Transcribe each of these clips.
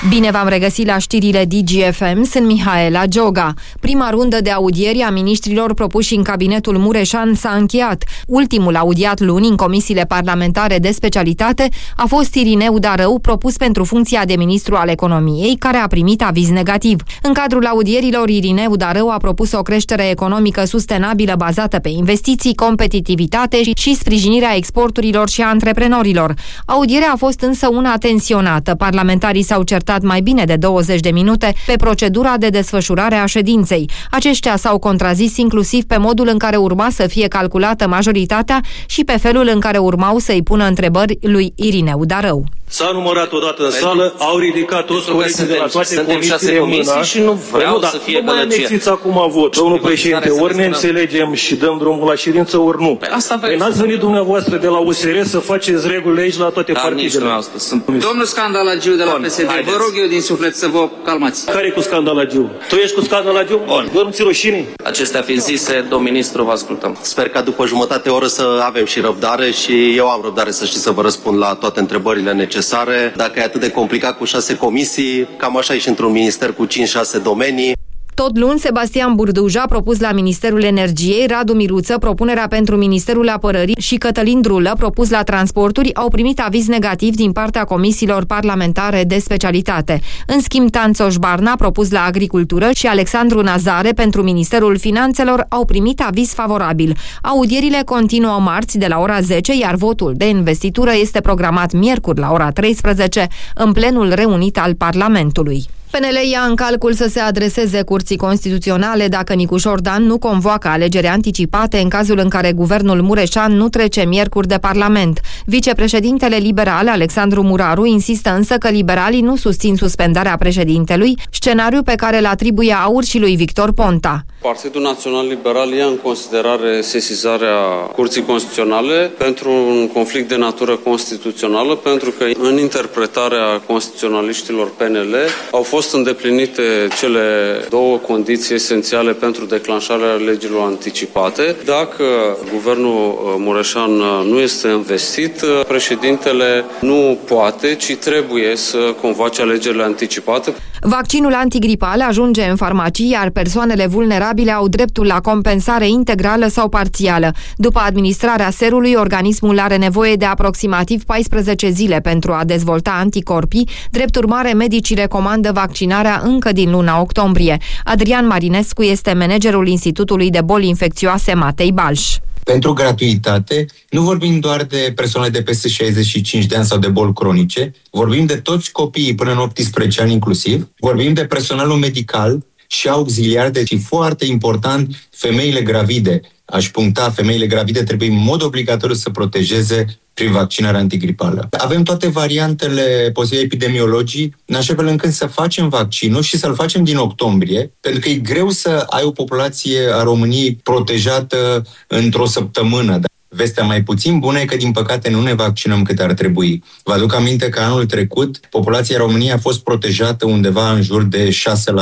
Bine v-am regăsit la știrile DGFM, sunt Mihaela Gioga. Prima rundă de audieri a miniștrilor propuși în cabinetul Mureșan s-a încheiat. Ultimul audiat luni în comisiile parlamentare de specialitate a fost Irineu Darău, propus pentru funcția de ministru al economiei, care a primit aviz negativ. În cadrul audierilor, Irineu Darău a propus o creștere economică sustenabilă bazată pe investiții, competitivitate și sprijinirea exporturilor și a antreprenorilor. Audierea a fost însă una tensionată. Parlamentarii s-au certat mai bine de 20 de minute pe procedura de desfășurare a ședinței. Aceștia s-au contrazis inclusiv pe modul în care urma să fie calculată majoritatea și pe felul în care urmau să-i pună întrebări lui Irineu Darău. S-a numărat odată în sală, au ridicat toți colegii de la toate comisiile mâna. Și nu vreau să fie gălăgie. Nu mai amețiți acum vot. Domnul președinte, ori ne înțelegem și dăm drumul la ședință, ori nu. Păi n-ați venit dumneavoastră de la USR să faceți regulile aici la toate partidele. Domnul Scandalagiu de la PSD, vă rog eu din suflet să vă calmați. Care e cu Scandalagiu? Tu ești cu Scandalagiu? Doar nu ți rușine? Acestea fiind zise, domn ministru, vă ascultăm. Sper ca după jumătate oră să avem și răbdare și eu am răbdare, să știți, să vă răspund la toate întrebările necesare. Dacă e atât de complicat cu 6 comisii, cam așa e și într-un minister cu 5-6 domenii. Tot luni, Sebastian Burduja a propus la Ministerul Energiei, Radu Miruță propunerea pentru Ministerul Apărării și Cătălin Drulă, propus la Transporturi, au primit aviz negativ din partea comisiilor parlamentare de specialitate. În schimb, Tanțoș Barna, propus la Agricultură, și Alexandru Nazare pentru Ministerul Finanțelor au primit aviz favorabil. Audierile continuă marți de la ora 10, iar votul de investitură este programat miercuri la ora 13 în plenul reunit al Parlamentului. PNL ia în calcul să se adreseze Curții Constituționale dacă Nicușor Dan nu convoacă alegeri anticipate în cazul în care guvernul Mureșan nu trece miercuri de Parlament. Vicepreședintele liberal, Alexandru Muraru, insistă însă că liberalii nu susțin suspendarea președintelui, scenariu pe care îl atribuie AUR și lui Victor Ponta. Partidul Național Liberal ia în considerare sesizarea Curții Constituționale pentru un conflict de natură constituțională, pentru că în interpretarea constituționaliștilor PNL au fost îndeplinite cele două condiții esențiale pentru declanșarea legilor anticipate. Dacă guvernul Mureșan nu este investit, președintele nu poate, ci trebuie să convoace alegerile anticipate. Vaccinul antigripal ajunge în farmacii, iar persoanele vulnerabile au dreptul la compensare integrală sau parțială. După administrarea serului, organismul are nevoie de aproximativ 14 zile pentru a dezvolta anticorpii. Drept urmare, medicii recomandă vaccinarea încă din luna octombrie. Adrian Marinescu este managerul Institutului de Boli Infecțioase Matei Balș. Pentru gratuitate, nu vorbim doar de persoane de peste 65 de ani sau de boli cronice, vorbim de toți copiii până în 18 ani inclusiv, vorbim de personalul medical și auxiliar, deci foarte important, femeile gravide. Aș puncta, femeile gravide trebuie în mod obligatoriu să protejeze prin vaccinarea antigripală. Avem toate variantele posibile epidemiologii, în așa fel încât să facem vaccinul și să-l facem din octombrie, pentru că e greu să ai o populație a României protejată într-o săptămână. Vestea mai puțin bună e că, din păcate, nu ne vaccinăm cât ar trebui. Vă aduc aminte că anul trecut populația României a fost protejată undeva în jur de 6%.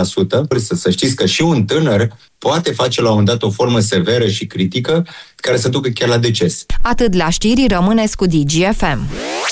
Să știți că și un tânăr poate face la un moment dat o formă severă și critică care să ducă chiar la deces. Atât la știri, rămâneți cu DGFM.